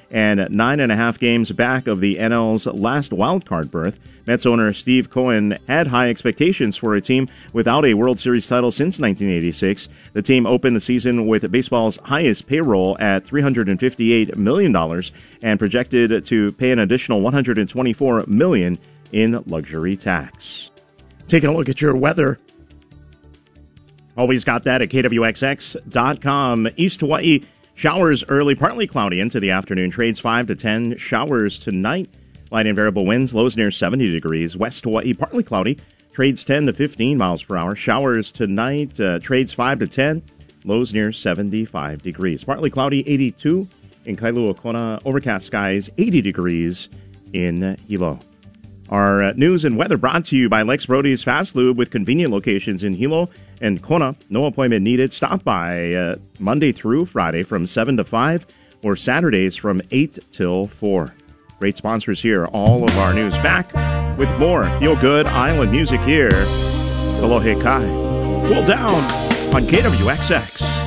and 9.5 games back of the NL's last wildcard berth. Mets owner Steve Cohen had high expectations for a team without a World Series title since 1986. The team opened the season with baseball's highest payroll at $358 million and projected to pay an additional $124 million in luxury tax. Taking a look at your weather. Always got that at KWXX.com. East Hawaii, showers early, partly cloudy into the afternoon. Trades 5 to 10. Showers tonight. Light and variable winds, lows near 70 degrees. West Hawaii, partly cloudy. Trades 10 to 15 miles per hour. Showers tonight. Trades 5 to 10. Lows near 75 degrees. Partly cloudy, 82 in Kailua Kona. Overcast skies, 80 degrees in Hilo. Our news and weather brought to you by Lex Brody's Fast Lube with convenient locations in Hilo and Kona. No appointment needed. Stop by Monday through Friday from 7 to 5 or Saturdays from 8 till 4. Great sponsors here. All of our news back with more feel-good island music here. Kalohe Kai. Cool down on KWXX.